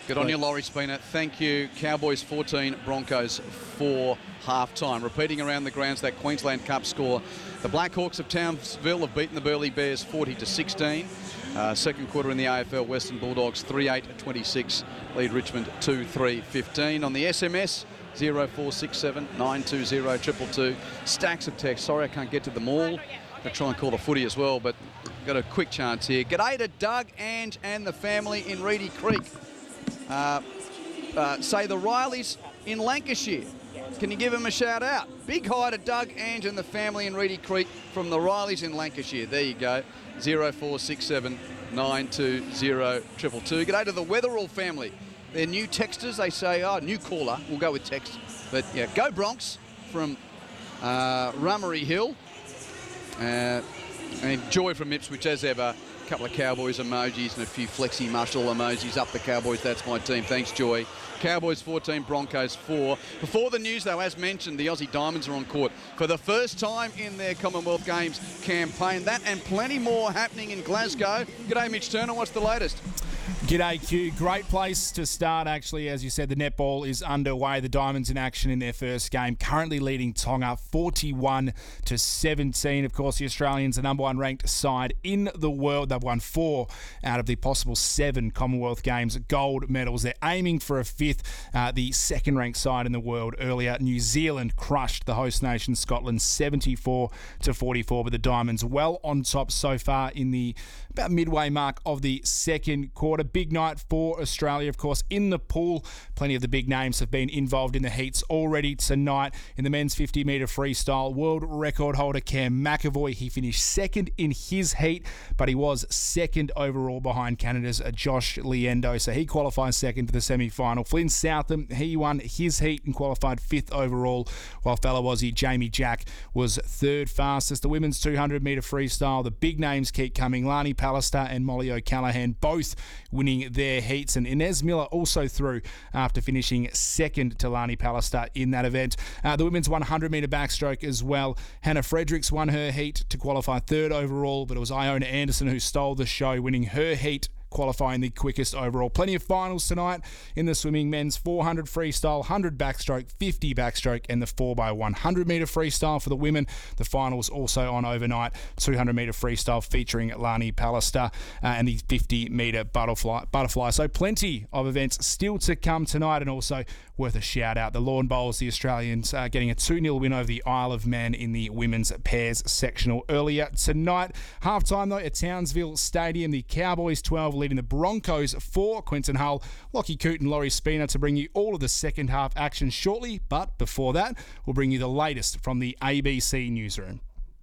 Good on you, Laurie Spina. Thank you. Cowboys 14, Broncos 4 half-time. Repeating around the grounds that Queensland Cup score. The Blackhawks of Townsville have beaten the Burleigh Bears 40-16. Second quarter in the AFL, Western Bulldogs 38-26. Lead Richmond 2-3-15. On the SMS, 0467 920 222. Stacks of text. Sorry I can't get to them all. I'll try and call the footy as well, but got a quick chance here. G'day to Doug, Ange and the family in Reedy Creek. Say the Rileys in Lancashire. Can you give them a shout out? Big hi to Doug, Ange and the family in Reedy Creek from the Rileys in Lancashire. There you go. 0467 920 222. G'day to the Weatherall family. They're new texters. They say, new caller. We'll go with text. But yeah, go Bronx from Rummery Hill. And Joy from Ipswich, as ever. A couple of Cowboys emojis and a few flexi muscle emojis. Up the Cowboys, that's my team. Thanks, Joy. Cowboys 14, Broncos 4. Before the news, though, as mentioned, the Aussie Diamonds are on court for the first time in their Commonwealth Games campaign. That and plenty more happening in Glasgow. G'day, Mitch Turner. What's the latest? G'day, Q. Great place to start, actually. As you said, the netball is underway. The Diamonds in action in their first game, currently leading Tonga 41-17. Of course, the Australians, the number one ranked side in the world. They've won 4 out of the possible 7 Commonwealth Games gold medals. They're aiming for a 5th, the second ranked side in the world. Earlier, New Zealand crushed the host nation, Scotland, 74-44. But the Diamonds well on top so far in the about midway mark of the second quarter. Big night for Australia, of course, in the pool. Plenty of the big names have been involved in the heats already tonight. In the men's 50-metre freestyle, world record holder Cam McAvoy, he finished second in his heat, but he was second overall behind Canada's Josh Liendo, so he qualifies second to the semi-final. Flynn Southam, he won his heat and qualified 5th overall, while fellow Aussie Jamie Jack was 3rd fastest. The women's 200-metre freestyle, the big names keep coming. Lani Pallister and Molly O'Callaghan both winning their heats, and Inez Miller also through after finishing second to Lani Pallister in that event. The women's 100-metre backstroke as well. Hannah Fredericks won her heat to qualify 3rd overall, but it was Iona Anderson who stole the show, winning her heat, qualifying the quickest overall. Plenty of finals tonight in the swimming. Men's 400 freestyle, 100 backstroke, 50 backstroke, and the 4x100 metre freestyle for the women. The finals also on overnight. 200 metre freestyle featuring Lani Pallister and the 50 metre butterfly. So plenty of events still to come tonight, and also worth a shout out. The Lawn Bowls, the Australians, getting a 2-0 win over the Isle of Man in the women's pairs sectional earlier tonight. Half-time though at Townsville Stadium, the Cowboys 12 leading the Broncos 4. Quinton Hull, Lockie Coote and Laurie Spina to bring you all of the second half action shortly. But before that, we'll bring you the latest from the ABC newsroom.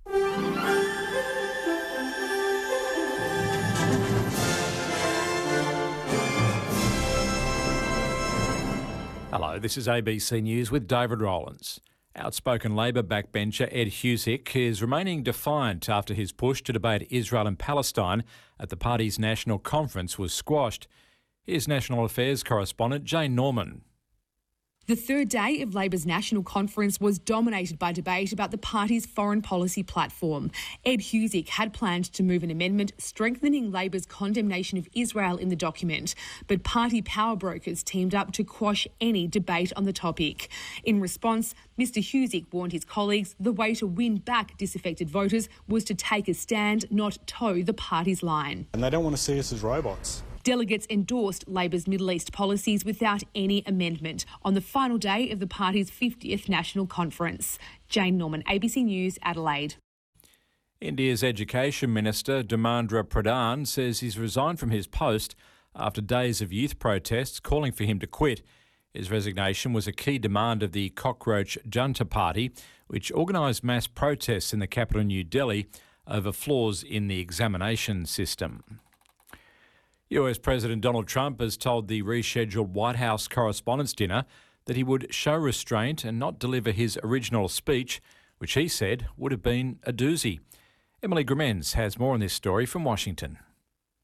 Hello, this is ABC News with David Rowlands. Outspoken Labor backbencher Ed Husic is remaining defiant after his push to debate Israel and Palestine at the party's national conference was squashed. Here's National Affairs correspondent Jane Norman. The third day of Labor's national conference was dominated by debate about the party's foreign policy platform. Ed Husic had planned to move an amendment strengthening Labor's condemnation of Israel in the document, but party power brokers teamed up to quash any debate on the topic. In response, Mr Husic warned his colleagues the way to win back disaffected voters was to take a stand, not toe the party's line. And they don't want to see us as robots. Delegates endorsed Labor's Middle East policies without any amendment on the final day of the party's 50th national conference. Jane Norman, ABC News, Adelaide. India's Education Minister Dharmendra Pradhan says he's resigned from his post after days of youth protests calling for him to quit. His resignation was a key demand of the Cockroach Junta Party, which organised mass protests in the capital New Delhi over flaws in the examination system. US President Donald Trump has told the rescheduled White House Correspondents' Dinner that he would show restraint and not deliver his original speech, which he said would have been a doozy. Emily Grimenz has more on this story from Washington.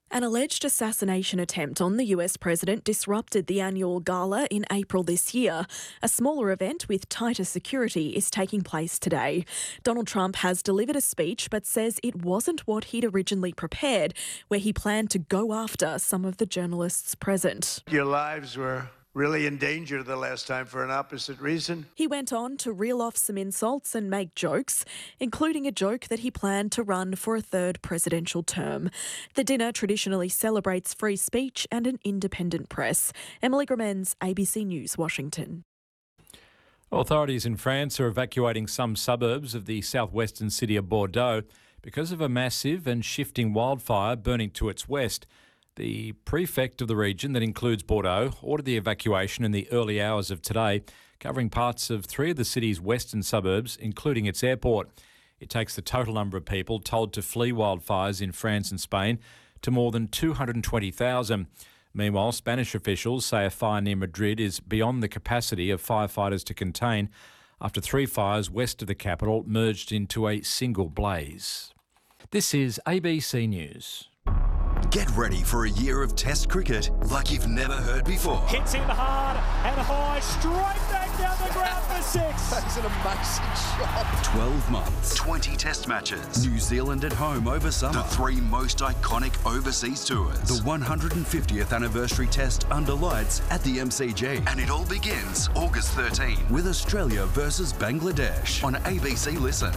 An alleged assassination attempt on the US president disrupted the annual gala in April this year. A smaller event with tighter security is taking place today. Donald Trump has delivered a speech but says it wasn't what he'd originally prepared, where he planned to go after some of the journalists present. Your lives were really in danger the last time for an opposite reason. He went on to reel off some insults and make jokes, including a joke that he planned to run for a third presidential term. The dinner traditionally celebrates free speech and an independent press. Emily Gramens, ABC News, Washington. Authorities in France are evacuating some suburbs of the southwestern city of Bordeaux because of a massive and shifting wildfire burning to its west. The prefect of the region, that includes Bordeaux, ordered the evacuation in the early hours of today, covering parts of 3 of the city's western suburbs, including its airport. It takes the total number of people told to flee wildfires in France and Spain to more than 220,000. Meanwhile, Spanish officials say a fire near Madrid is beyond the capacity of firefighters to contain after 3 fires west of the capital merged into a single blaze. This is ABC News. Get ready for a year of Test cricket like you've never heard before. Hits him hard and high, straight back down the ground for 6. That's an amazing shot. 12 months, 20 Test matches. New Zealand at home over summer. The 3 most iconic overseas tours. The 150th anniversary Test under lights at the MCG. And it all begins August 13 with Australia versus Bangladesh on ABC Listen.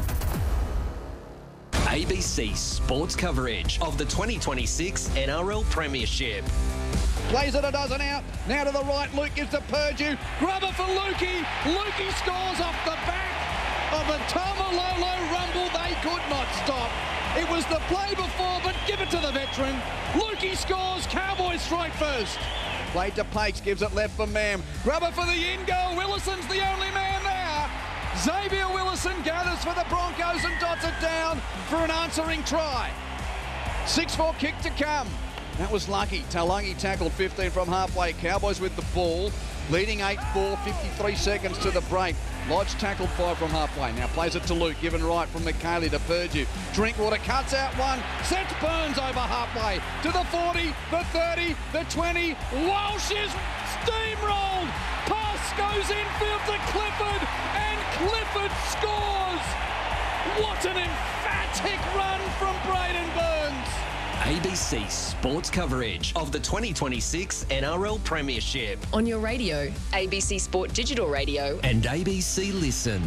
ABC sports coverage of the 2026 NRL Premiership. Plays it a dozen out. Now to the right. Luke gives to Purdue. Grubber for Lukey. Lukey scores off the back of a Tamalolo rumble. They could not stop. It was the play before, but give it to the veteran. Lukey scores. Cowboys strike first. Played to Pates. Gives it left for Mam. Grubber for the in goal. Willison's the only man there. Xavier Willison gathers for the Broncos and dots it down for an answering try. 6-4 kick to come. That was lucky. Taulagi tackled 15 from halfway. Cowboys with the ball, leading 8-4, 53 seconds to the break. Lodge tackled 5 from halfway. Now plays it to Luke, given right from McKaylee to Purdue. Drinkwater cuts out one, sets Burns over halfway to the 40, the 30, the 20. Walsh is steamrolled. Pass goes infield to Clifford, and Clifford scores. What an emphatic run from Braden Burns. ABC sports coverage of the 2026 NRL Premiership. On your radio, ABC Sport Digital Radio. And ABC Listen.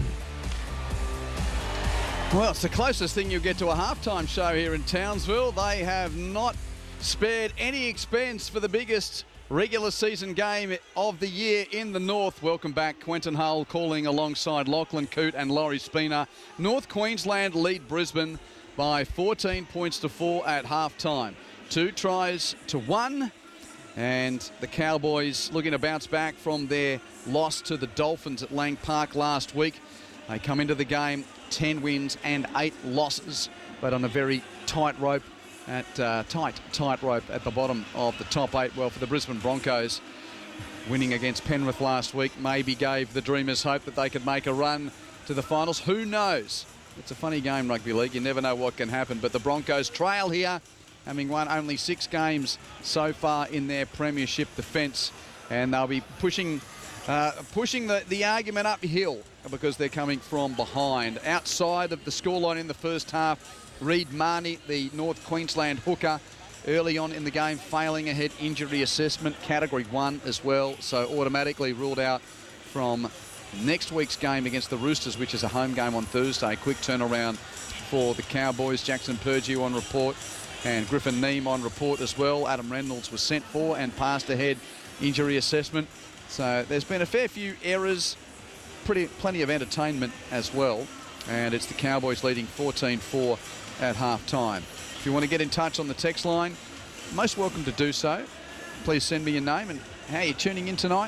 Well, it's the closest thing you'll get to a halftime show here in Townsville. They have not spared any expense for the biggest regular season game of the year in the north. Welcome back. Quentin Hull calling alongside Lachlan Coote and Laurie Spina. North Queensland lead Brisbane by 14 points to 4 at half-time. 2 tries to 1, and the Cowboys looking to bounce back from their loss to the Dolphins at Lang Park last week. They come into the game 10 wins and 8 losses, but on a very tight rope at tight rope at the bottom of the top 8. Well, for the Brisbane Broncos, winning against Penrith last week maybe gave the Dreamers hope that they could make a run to the finals. Who knows? It's a funny game, rugby league. You never know what can happen. But the Broncos trail here, having won only 6 games so far in their premiership defence. And they'll be pushing the argument uphill because they're coming from behind. Outside of the scoreline in the first half, Reid Marnie, the North Queensland hooker, early on in the game, failing a head injury assessment, Category 1 as well, so automatically ruled out from next week's game against the Roosters, which is a home game on Thursday. Quick turnaround for the Cowboys. Jackson Purdue on report and Griffin Neame on report as well. Adam Reynolds was sent for and passed ahead injury assessment. So there's been a fair few errors, plenty of entertainment as well. And it's the Cowboys leading 14-4 at half-time. If you want to get in touch on the text line, most welcome to do so. Please send me your name and how you're tuning in tonight.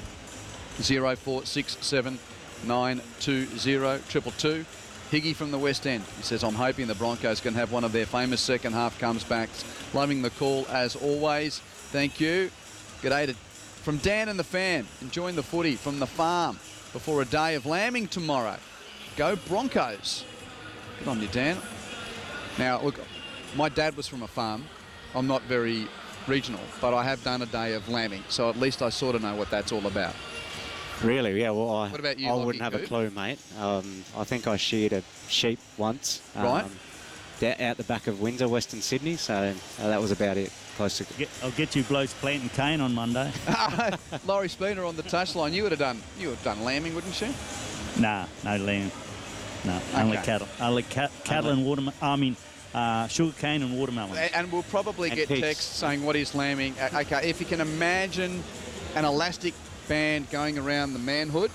0467 920 222. Higgy from the West End. He says, I'm hoping the Broncos can have one of their famous second half comebacks. Loving the call as always. Thank you. G'day from Dan and the fan. Enjoying the footy from the farm before a day of lambing tomorrow. Go Broncos. Good on you, Dan. Now, look, my dad was from a farm. I'm not very regional, but I have done a day of lambing, so at least I sort of know what that's all about. Really? Yeah, well, What about you, I Lockie wouldn't have a Coop? clue, mate. I think I sheared a sheep once. Right. Out the back of Windsor, Western Sydney, so that was about it. Close to... I'll get you blokes planting cane on Monday. Laurie Spooner on the touchline. You would have done lambing, wouldn't you? Nah, no lamb. No, only cattle. Only cattle and watermelon. Sugar cane and watermelon. And we'll probably get pigs. texts saying what is lambing. Okay, if you can imagine an elastic band going around the manhood.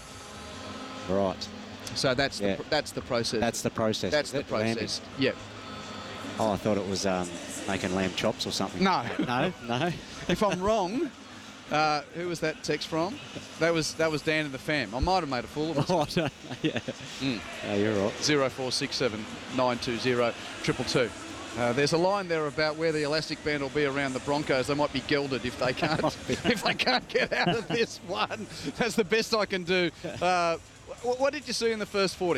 Right. So that's Yeah. that's the process. That's the process. That's is the it? Lambing. process. Yep. Oh, I thought it was making lamb chops or something. No. No. If I'm wrong, who was that text from? That was Dan and the fam. I might have made a fool of myself. Oh, no. Yeah. No, you're right. 0467 920 222. There's a line there about where the elastic band will be around the Broncos. They might be gelded if they can't get out of this one. That's the best I can do. What did you see in the first 40?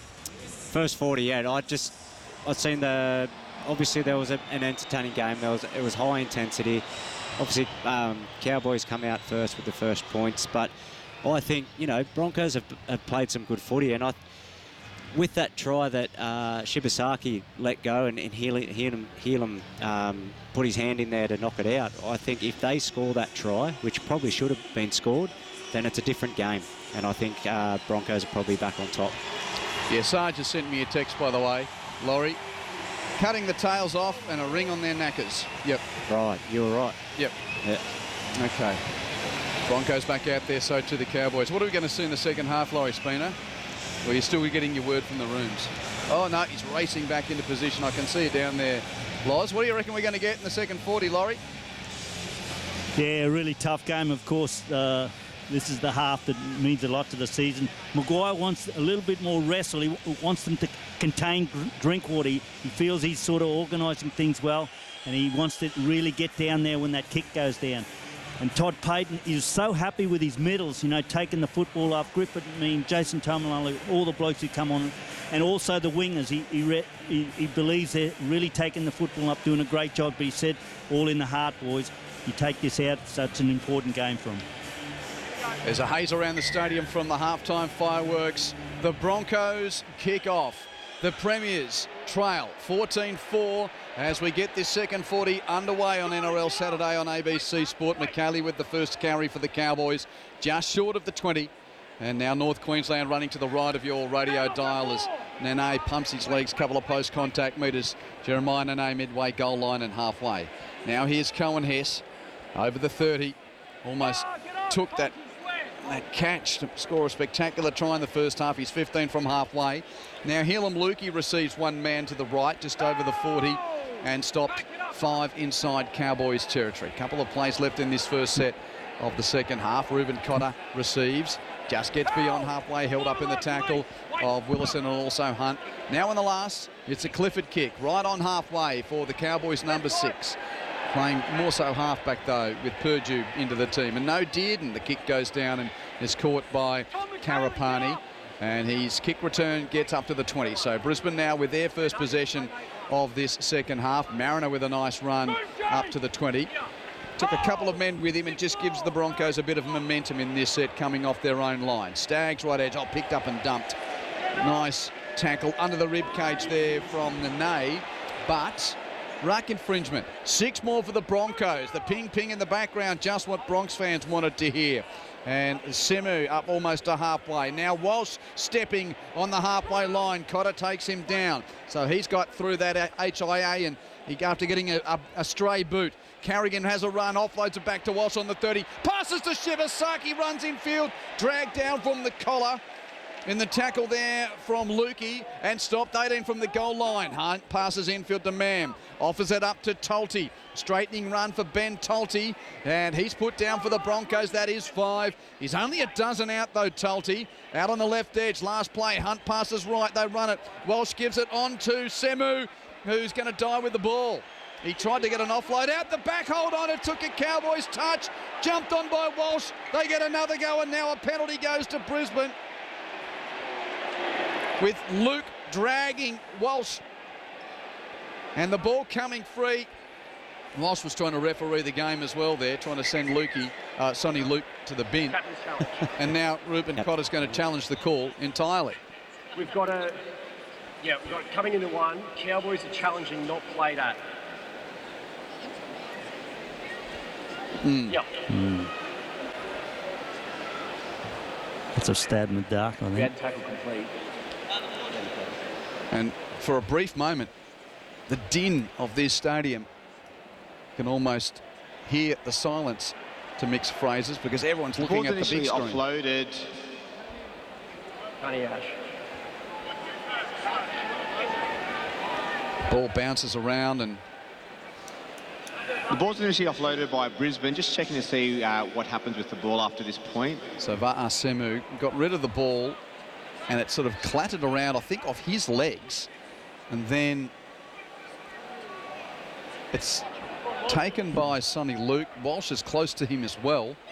First 40, yeah. I'd seen obviously there was an entertaining game. It was high intensity. Obviously, Cowboys come out first with the first points, but I think, Broncos have played some good footy, and with that try that Shibasaki let go and Helam put his hand in there to knock it out, I think if they score that try, which probably should have been scored, then it's a different game, and I think Broncos are probably back on top. Yeah, Sarge has sent me a text, by the way, Laurie. Cutting the tails off and a ring on their knackers. Yep. Right, you were right. Yep. Yeah. Okay. Broncos back out there, so to the Cowboys. What are we going to see in the second half, Laurie Spooner? Well, you're still getting your word from the rooms. Oh, no, he's racing back into position. I can see it down there. Loz, what do you reckon we're going to get in the second 40, Laurie? Yeah, a really tough game, of course. This is the half that means a lot to the season. Maguire wants a little bit more wrestle. He wants them to contain Drinkwater. He feels he's sort of organising things well, and he wants to really get down there when that kick goes down. And Todd Payton is so happy with his middles, taking the football off grip. Jason Taumalolo, all the blokes who come on, and also the wingers. He believes they're really taking the football up, doing a great job. But he said, all in the heart, boys. You take this out, so it's an important game for them. There's a haze around the stadium from the halftime fireworks. The Broncos kick off. The Premiers trail 14-4 as we get this second 40 underway on NRL Saturday on ABC Sport. McKaylee with the first carry for the Cowboys, just short of the 20. And now North Queensland running to the right of your radio dial as Nene pumps his legs, couple of post-contact metres. Jeremiah Nene midway goal line and halfway. Now here's Cohen Hess over the 30. Almost took that catch to score a spectacular try in the first half. He's 15 from halfway. Now Helam Lukey receives one man to the right, just over the 40, and stopped 5 inside Cowboys territory. Couple of plays left in this first set of the second half. Reuben Cotter receives, just gets beyond halfway, held up in the tackle of Willison and also Hunt. Now in the last, it's a Clifford kick right on halfway for the Cowboys number 6. Playing more so halfback though, with Purdue into the team. And no Dearden, the kick goes down and is caught by Karapani. And his kick return gets up to the 20. So Brisbane now with their first possession of this second half. Mariner with a nice run up to the 20. Took a couple of men with him and just gives the Broncos a bit of momentum in this set coming off their own line. Staggs right edge, picked up and dumped. Nice tackle under the rib cage there from Nene, but ruck infringement. 6 more for the Broncos. The ping in the background, just what Bronx fans wanted to hear. And Semu up almost to halfway. Now Walsh stepping on the halfway line. Cotter takes him down. So he's got through that HIA, and after getting a stray boot. Carrigan has a run, offloads it back to Walsh on the 30. Passes to Shibasaki, runs infield, dragged down from the collar. In the tackle there from Lukey, and stopped 18 from the goal line. Hunt passes infield to Mam. Offers it up to Tolte. Straightening run for Ben Tolte, and he's put down for the Broncos. That is 5. He's only a dozen out though, Tolte. Out on the left edge, last play. Hunt passes right, they run it. Walsh gives it on to Semu, who's going to die with the ball. He tried to get an offload out the back, hold on, it took a Cowboys touch. Jumped on by Walsh. They get another go, and now a penalty goes to Brisbane, with Luke dragging Walsh, and the ball coming free Walsh was trying to referee the game as well there, trying to send Sonny Luke to the bin. And now Ruben Cotter's going to challenge the call entirely. We've got coming into one. Cowboys are challenging, not played at. Yep. It's a stab in the dark, I think. We had tackle complete. And for a brief moment, the din of this stadium can almost hear the silence, to mix phrases, because everyone's looking at the big screen. Offloaded. Honey Ash. Ball bounces around and the ball's initially offloaded by Brisbane. Just checking to see what happens with the ball after this point. So Va'asemu got rid of the ball and it sort of clattered around, I think, off his legs. And then it's taken by Sonny Luke. Walsh is close to him as well.